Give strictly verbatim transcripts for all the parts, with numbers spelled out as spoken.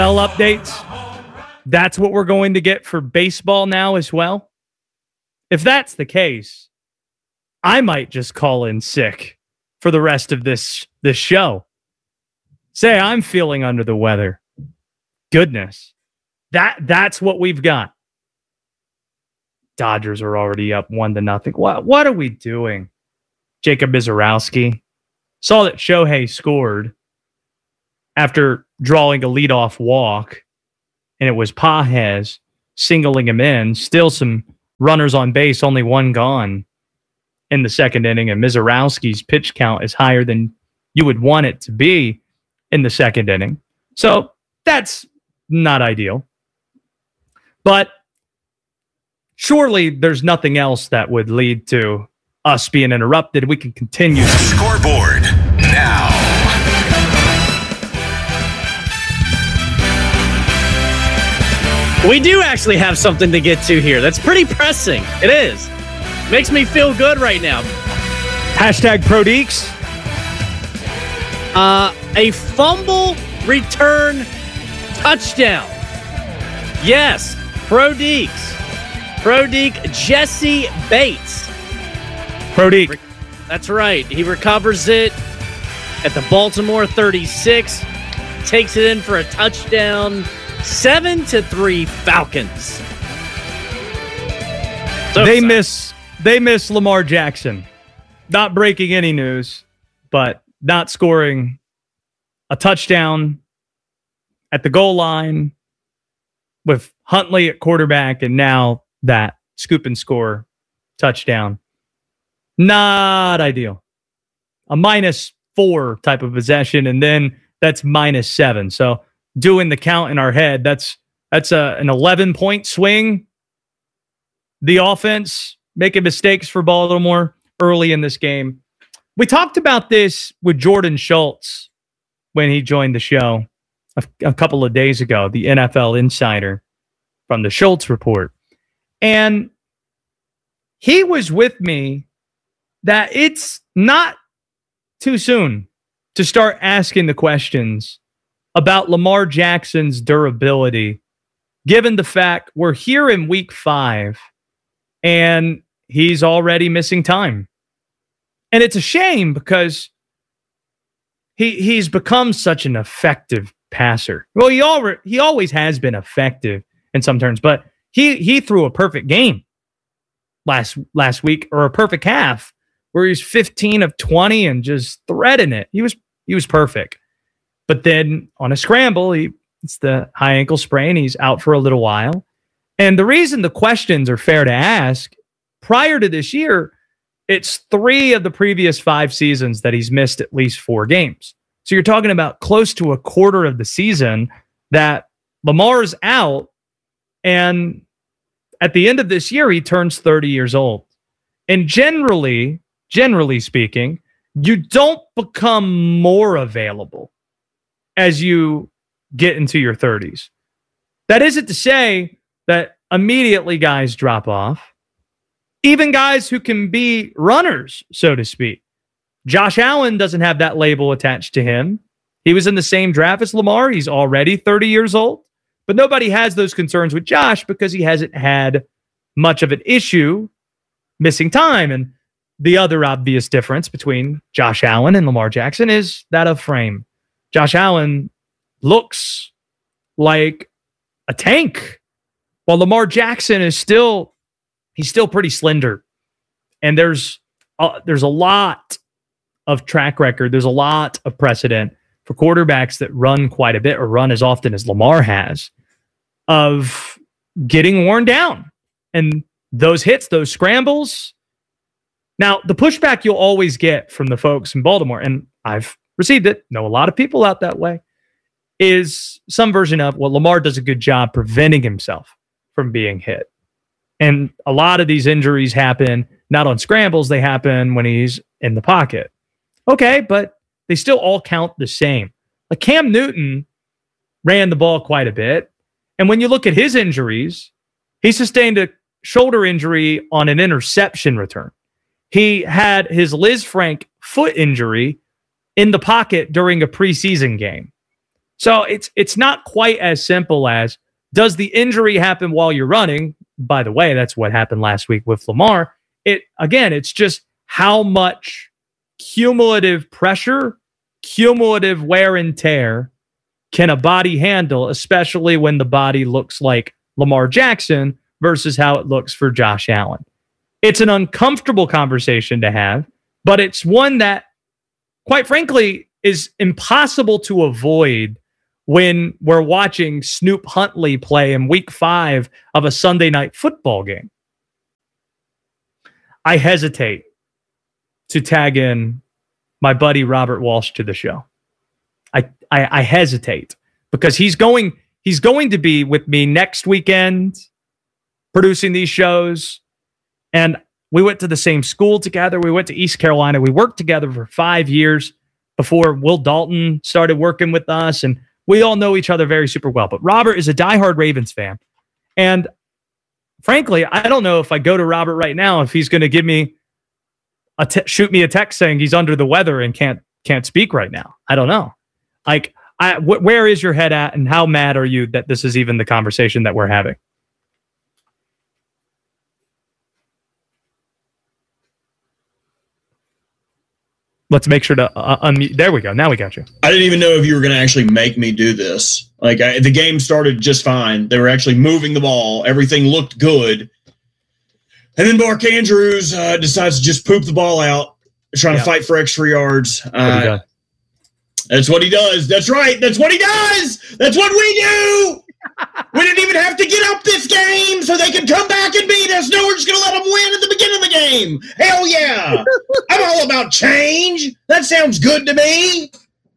updates. That's what we're going to get for baseball now as well. If that's the case, I might just call in sick for the rest of this, this show. Say I'm feeling under the weather. Goodness. That that's what we've got. Dodgers are already up one to nothing. What what are we doing? Jacob Mizorowski saw that Shohei scored after drawing a leadoff walk, and it was Pages singling him in. Still some runners on base, only one gone in the second inning, and Mizorowski's pitch count is higher than you would want it to be in the second inning. So that's not ideal. But surely there's nothing else that would lead to us being interrupted. We can continue. Scoreboard now. We do actually have something to get to here. That's pretty pressing. It is. Makes me feel good right now. Hashtag ProDeeks. Uh, a fumble return touchdown. Yes, ProDeeks. ProDeek Jesse Bates. ProDeek. That's right. He recovers it at the Baltimore thirty-six. Takes it in for a touchdown. Seven to three Falcons. So they excited. miss they miss Lamar Jackson. Not breaking any news, but not scoring a touchdown at the goal line with Huntley at quarterback, and now that scoop and score touchdown. Not ideal. A minus four type of possession, and then that's minus seven. So doing the count in our head, that's that's a, an eleven-point swing. The offense making mistakes for Baltimore early in this game. We talked about this with Jordan Schultz when he joined the show a, a couple of days ago, the N F L insider from the Schultz Report. And he was with me that it's not too soon to start asking the questions about Lamar Jackson's durability, given the fact we're here in week five and he's already missing time. And it's a shame because he he's become such an effective passer. Well, he already he always has been effective in some terms, but he he threw a perfect game last last week, or a perfect half, where he's fifteen of twenty and just threading it. He was he was perfect. But then on a scramble, he it's the high ankle sprain. He's out for a little while. And the reason the questions are fair to ask, prior to this year, it's three of the previous five seasons that he's missed at least four games. So you're talking about close to a quarter of the season that Lamar's out. And at the end of this year, he turns thirty years old. And generally, generally speaking, you don't become more available as you get into your thirties. That isn't to say that immediately guys drop off. Even guys who can be runners, so to speak. Josh Allen doesn't have that label attached to him. He was in the same draft as Lamar. He's already thirty years old. But nobody has those concerns with Josh because he hasn't had much of an issue missing time. And the other obvious difference between Josh Allen and Lamar Jackson is that of frame. Josh Allen looks like a tank, while Lamar Jackson is still, he's still pretty slender. And there's uh, there's a lot of track record. There's a lot of precedent for quarterbacks that run quite a bit, or run as often as Lamar has, of getting worn down. And those hits, those scrambles. Now, the pushback you'll always get from the folks in Baltimore, and I've received it, know a lot of people out that way, is some version of, well, Lamar does a good job preventing himself from being hit. And a lot of these injuries happen not on scrambles, they happen when he's in the pocket. Okay, but they still all count the same. Like Cam Newton ran the ball quite a bit. And when you look at his injuries, he sustained a shoulder injury on an interception return. He had his Liz Frank foot injury in the pocket during a preseason game. So it's it's not quite as simple as, does the injury happen while you're running? By the way, that's what happened last week with Lamar. It again, it's just how much cumulative pressure, cumulative wear and tear can a body handle, especially when the body looks like Lamar Jackson versus how it looks for Josh Allen. It's an uncomfortable conversation to have, but it's one that, quite frankly, is impossible to avoid when we're watching Snoop Huntley play in week five of a Sunday night football game. I hesitate to tag in my buddy Robert Walsh to the show. I, I, I hesitate because he's going, he's going to be with me next weekend producing these shows. And we went to the same school together. We went to East Carolina. We worked together for five years before Will Dalton started working with us. And we all know each other very super well. But Robert is a diehard Ravens fan. And frankly, I don't know if I go to Robert right now, if he's going to give me a te- shoot me a text saying he's under the weather and can't can't speak right now. I don't know. Like, I, wh- where is your head at, and how mad are you that this is even the conversation that we're having? Let's make sure to uh, unmute. There we go. Now we got you. I didn't even know if you were going to actually make me do this. Like, I, the game started just fine. They were actually moving the ball. Everything looked good. And then Mark Andrews uh, decides to just poop the ball out, trying yeah. to fight for extra yards. Uh, that's what he does. That's right. That's what he does. That's what we do. We didn't even have to get up this game so they could come back and beat us. No, we're just going to let them win at the beginning of the game. Hell yeah. I'm all about change. That sounds good to me.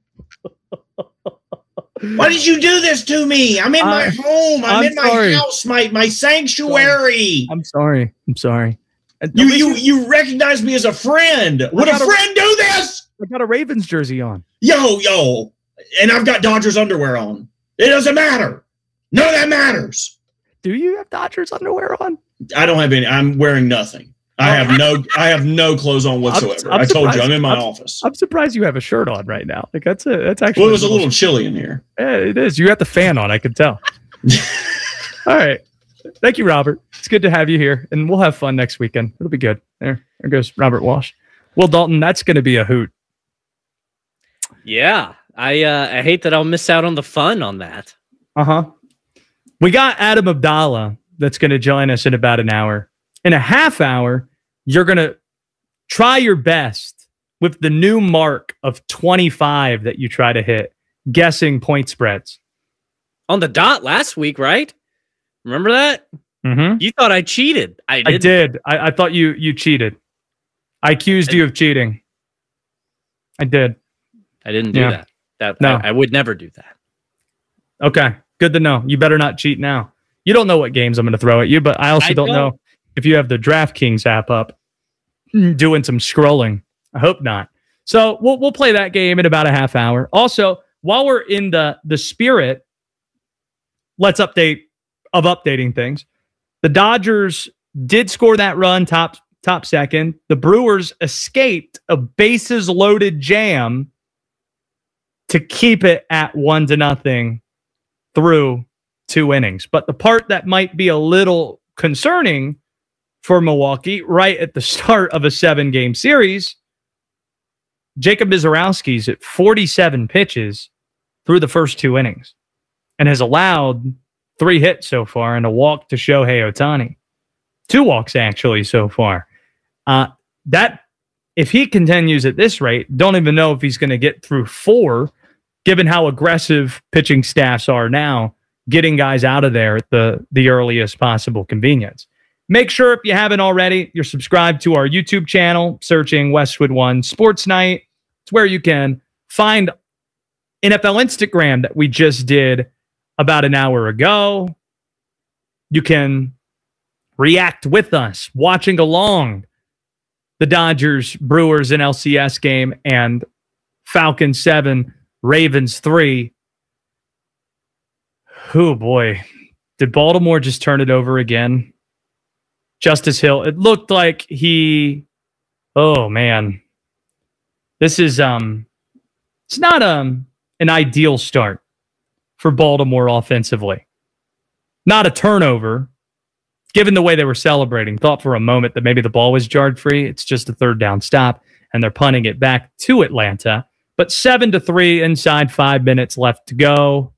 Why did you do this to me? I'm in my uh, home. I'm, I'm in sorry. my house, my, my sanctuary. I'm sorry. I'm sorry. You you you recognize me as a friend. Would a friend a, do this? I got a Ravens jersey on. Yo, yo. And I've got Dodgers underwear on. It doesn't matter. None of that matters. Do you have Dodgers underwear on? I don't have any. I'm wearing nothing. I have no I have no clothes on whatsoever. I'm, I'm I told you, I'm in my I'm, office. I'm surprised you have a shirt on right now. Like that's a that's actually well, it was a little chilly in here. Yeah, it is. You got the fan on, I could tell. All right. Thank you, Robert. It's good to have you here, and we'll have fun next weekend. It'll be good. There, there goes Robert Walsh. Will Dalton, that's going to be a hoot. Yeah, I uh, I hate that I'll miss out on the fun on that. Uh huh. We got Adam Abdallah that's going to join us in about an hour. In a half hour, you're going to try your best with the new mark of twenty-five that you try to hit, guessing point spreads. On the dot last week, right? Remember that? Mm-hmm. You thought I cheated. I did. I did. I, I thought you you cheated. I accused I, you of cheating. I did. I didn't do yeah. that. That no. I, I would never do that. Okay. Good to know. You better not cheat now. You don't know what games I'm going to throw at you, but I also I don't, don't know if you have the DraftKings app up doing some scrolling. I hope not. So we'll we'll play that game in about a half hour. Also, while we're in the the spirit, let's update of updating things. The Dodgers did score that run top top second. The Brewers escaped a bases loaded jam to keep it at one to nothing through two innings. But the part that might be a little concerning for Milwaukee right at the start of a seven game series, Jacob Mizorowski's at forty-seven pitches through the first two innings and has allowed three hits so far and a walk to Shohei Ohtani. Two walks, actually, so far. Uh, that, if he continues at this rate, don't even know if he's going to get through four, given how aggressive pitching staffs are now, getting guys out of there at the, the earliest possible convenience. Make sure, if you haven't already, you're subscribed to our YouTube channel, searching Westwood One Sports Night. It's where you can find N F L Instagram that we just did about an hour ago. You can react with us, watching along the Dodgers, Brewers, and L C S game, and Falcons seven, Ravens three. Oh boy, did Baltimore just turn it over again? Justice Hill, it looked like he, oh man, this is, um, it's not um, an ideal start for Baltimore offensively. Not a turnover. Given the way they were celebrating, thought for a moment that maybe the ball was jarred free. It's just a third down stop, and they're punting it back to Atlanta. But seven to three inside five minutes left to go.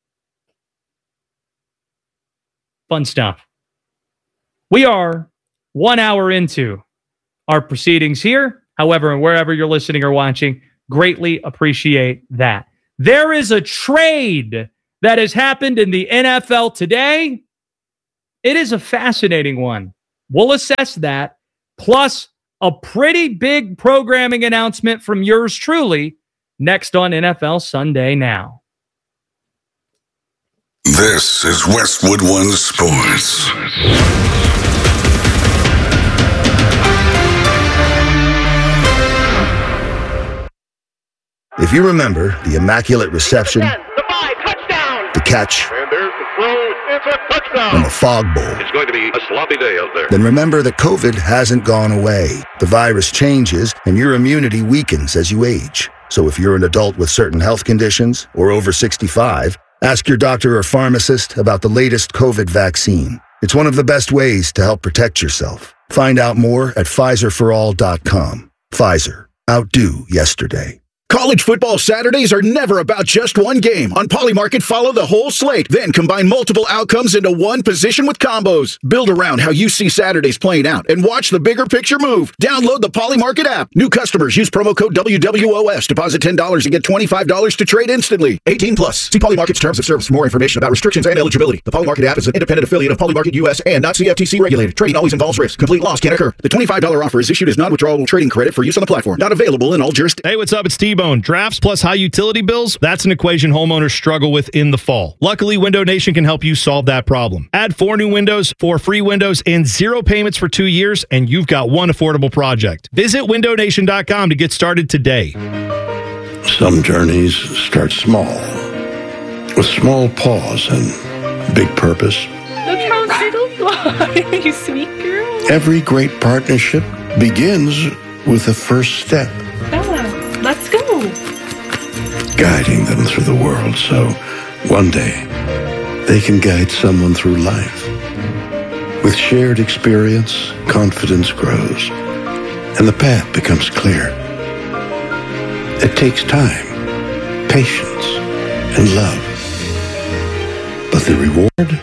Fun stuff. We are one hour into our proceedings here. However, and wherever you're listening or watching, greatly appreciate that. There is a trade that has happened in the N F L today. It is a fascinating one. We'll assess that, plus a pretty big programming announcement from yours truly next on N F L Sunday Now. This is Westwood One Sports. If you remember the Immaculate Reception, the five, touchdown, the catch, and there's the throw, it's a touchdown, and the Fog Bowl, it's going to be a sloppy day out there. then remember that COVID hasn't gone away. The virus changes, and your immunity weakens as you age. So if you're an adult with certain health conditions or over sixty-five, ask your doctor or pharmacist about the latest COVID vaccine. It's one of the best ways to help protect yourself. Find out more at Pfizer for all dot com. Pfizer. Outdo yesterday. College football Saturdays are never about just one game. On Polymarket, follow the whole slate, then combine multiple outcomes into one position with combos. Build around how you see Saturdays playing out and watch the bigger picture move. Download the Polymarket app. New customers use promo code W W O S. Deposit ten dollars and get twenty-five dollars to trade instantly. eighteen plus. See Polymarket's terms of service for more information about restrictions and eligibility. The Polymarket app is an independent affiliate of Polymarket U S and not C F T C regulated. Trading always involves risk. Complete loss can occur. The twenty-five dollars offer is issued as non-withdrawable trading credit for use on the platform. Not available in all jurisdictions. Hey, what's up? It's T-Bone. Drafts plus high utility bills, that's an equation homeowners struggle with in the fall. Luckily, Window Nation can help you solve that problem. Add four new windows, four free windows, and zero payments for two years, and you've got one affordable project. Visit window nation dot com to get started today. Some journeys start small, with small pause and big purpose. Look how little you are, you sweet girl. Every great partnership begins with the first step. Bella, let's go. Guiding them through the world so one day they can guide someone through life. With shared experience, confidence grows, and the path becomes clear. It takes time, patience, and love. But the reward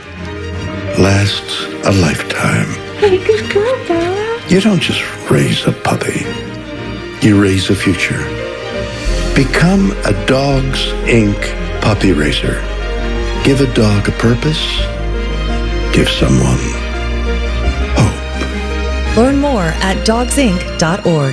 lasts a lifetime. Hey, good girl, Bella. You don't just raise a puppy. You raise a future. Become a Dogs Incorporated puppy raiser. Give a dog a purpose. Give someone hope. Learn more at dogs inc dot org.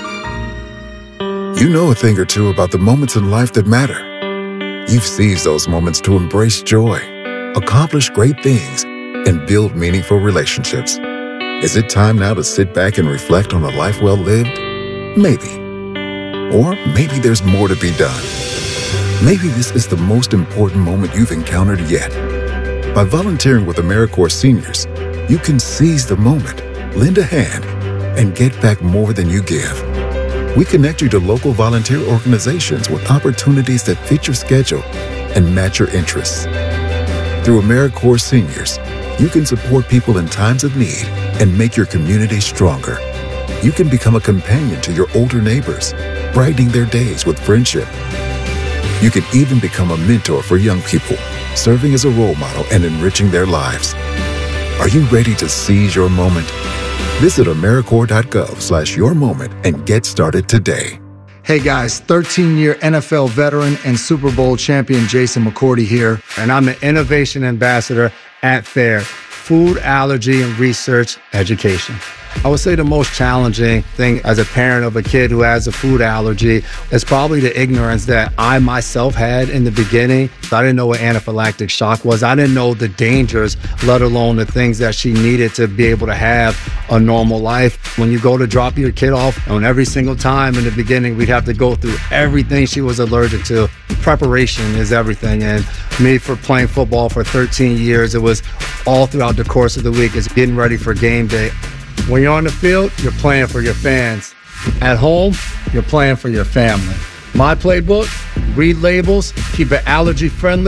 You know a thing or two about the moments in life that matter. You've seized those moments to embrace joy, accomplish great things, and build meaningful relationships. Is it time now to sit back and reflect on a life well lived? Maybe. Or maybe there's more to be done. Maybe this is the most important moment you've encountered yet. By volunteering with AmeriCorps Seniors, you can seize the moment, lend a hand, and get back more than you give. We connect you to local volunteer organizations with opportunities that fit your schedule and match your interests. Through AmeriCorps Seniors, you can support people in times of need and make your community stronger. You can become a companion to your older neighbors, brightening their days with friendship. You can even become a mentor for young people, serving as a role model and enriching their lives. Are you ready to seize your moment? Visit AmeriCorps dot gov slash your moment and get started today. Hey guys, thirteen-year N F L veteran and Super Bowl champion Jason McCourty here, and I'm the Innovation Ambassador at FAIR, Food Allergy and Research Education. I would say the most challenging thing as a parent of a kid who has a food allergy is probably the ignorance that I myself had in the beginning. I didn't know what anaphylactic shock was. I didn't know the dangers, let alone the things that she needed to be able to have a normal life. When you go to drop your kid off, and every single time in the beginning, we'd have to go through everything she was allergic to. Preparation is everything. And me, for playing football for thirteen years, it was all throughout the course of the week. It's getting ready for game day. When you're on the field, you're playing for your fans. At home, you're playing for your family. My playbook, read labels, keep it allergy friendly,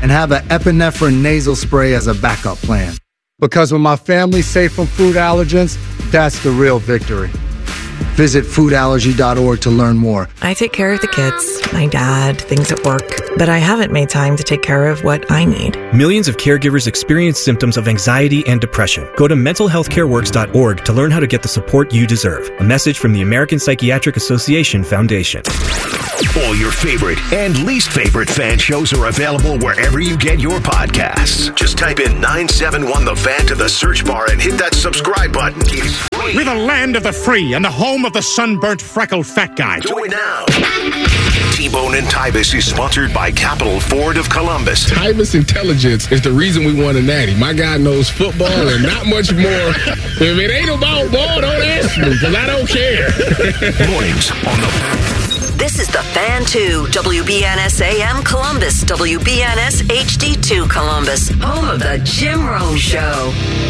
and have an epinephrine nasal spray as a backup plan. Because when my family's safe from food allergens, that's the real victory. Visit food allergy dot org to learn more. I take care of the kids, my dad, things at work, but I haven't made time to take care of what I need. Millions of caregivers experience symptoms of anxiety and depression. Go to mental health care works dot org to learn how to get the support you deserve. A message from the American Psychiatric Association Foundation. All your favorite and least favorite fan shows are available wherever you get your podcasts. Just type in nine seven one The Fan to the search bar and hit that subscribe button. It's free. We're the land of the free and the home of the sunburnt, freckled fat guy. Do it now. T-Bone and Tybus is sponsored by Capital Ford of Columbus. Tybus Intelligence is the reason we won a natty. My guy knows football and not much more. If it ain't about ball, don't ask me, because I don't care. Mornings on the This is the Fan two, W B N S A M Columbus, W B N S H D two Columbus, home of the Jim Rome Show.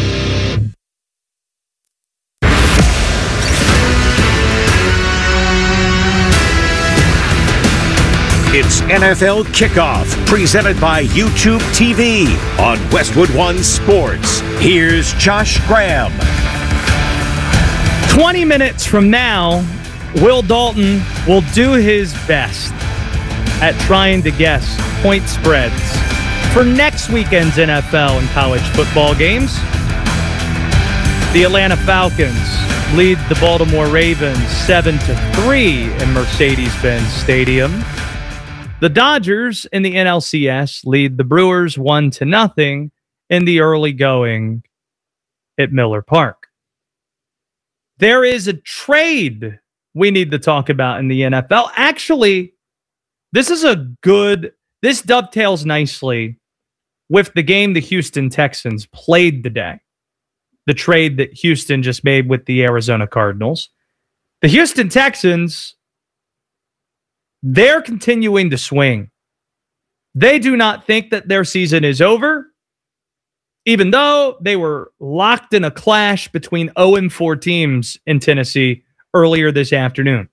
It's N F L Kickoff, presented by YouTube T V on Westwood One Sports. Here's Josh Graham. twenty minutes from now, Will Dalton will do his best at trying to guess point spreads for next weekend's N F L and college football games. The Atlanta Falcons lead the Baltimore Ravens seven to three in Mercedes-Benz Stadium. The Dodgers in the N L C S lead the Brewers one to nothing in the early going at Miller Park. There is a trade we need to talk about in the N F L. Actually, this is a good, this dovetails nicely with the game the Houston Texans played today. The trade that Houston just made with the Arizona Cardinals. The Houston Texans, they're continuing to swing. They do not think that their season is over, even though they were locked in a clash between oh and four teams in Tennessee earlier this afternoon.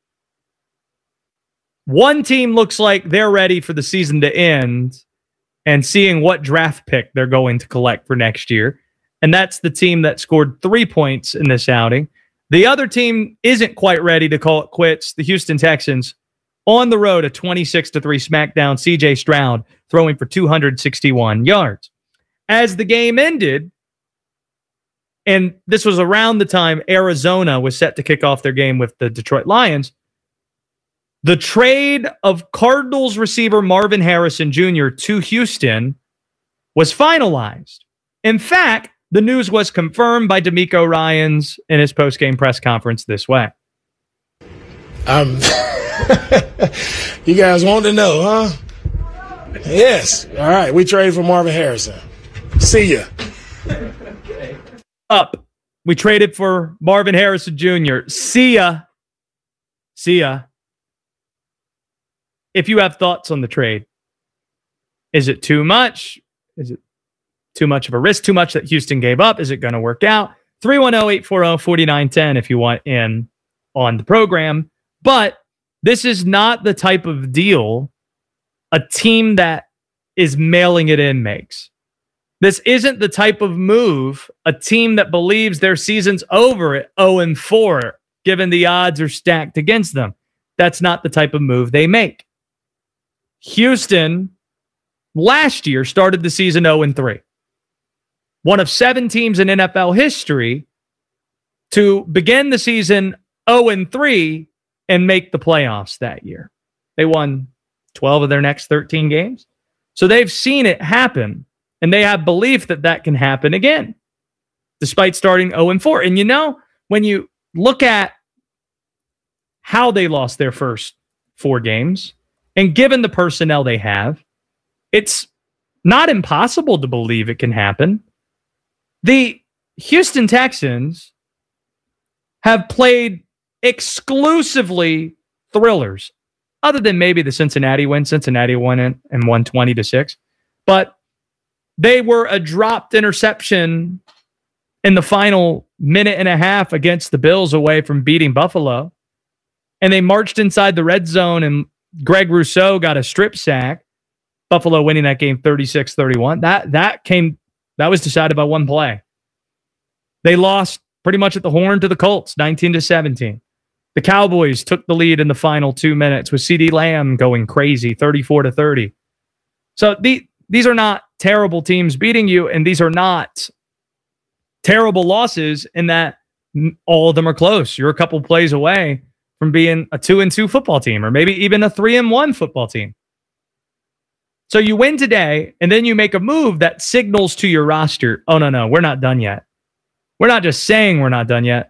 One team looks like they're ready for the season to end and seeing what draft pick they're going to collect for next year. And that's the team that scored three points in this outing. The other team isn't quite ready to call it quits. The Houston Texans on the road, a twenty-six to three smackdown. C J Stroud throwing for two hundred sixty-one yards. As the game ended, and this was around the time Arizona was set to kick off their game with the Detroit Lions, the trade of Cardinals receiver Marvin Harrison Junior to Houston was finalized. In fact, the news was confirmed by DeMeco Ryans in his post-game press conference this way. Um, you guys want to know, huh? Yes. All right, we trade for Marvin Harrison. See ya. Up. We traded for Marvin Harrison Junior See ya. See ya. If you have thoughts on the trade, is it too much? Is it too much of a risk? Too much that Houston gave up? Is it going to work out? three one zero, eight four zero, four nine one zero if you want in on the program. But this is not the type of deal a team that is mailing it in makes. This isn't the type of move a team that believes their season's over at oh and four, given the odds are stacked against them. That's not the type of move they make. Houston last year started the season oh and three. One of seven teams in N F L history to begin the season oh and three and make the playoffs that year. They won twelve of their next thirteen games. So they've seen it happen, and they have belief that that can happen again, despite starting oh and four. And you know, when you look at how they lost their first four games, and given the personnel they have, it's not impossible to believe it can happen. The Houston Texans have played exclusively thrillers, other than maybe the Cincinnati win. Cincinnati won in and won twenty to six. But they were a dropped interception in the final minute and a half against the Bills away from beating Buffalo. And they marched inside the red zone, and Greg Rousseau got a strip sack. Buffalo winning that game thirty-six thirty-one. That that came that was decided by one play. They lost pretty much at the horn to the Colts, nineteen to seventeen. The Cowboys took the lead in the final two minutes with CeeDee Lamb going crazy, thirty-four to thirty. So the, these are not terrible teams beating you, and these are not terrible losses in that all of them are close. You're a couple plays away from being a two and two football team, or maybe even a three and one football team. So you win today, and then you make a move that signals to your roster, oh, no, no, we're not done yet. We're not just saying we're not done yet.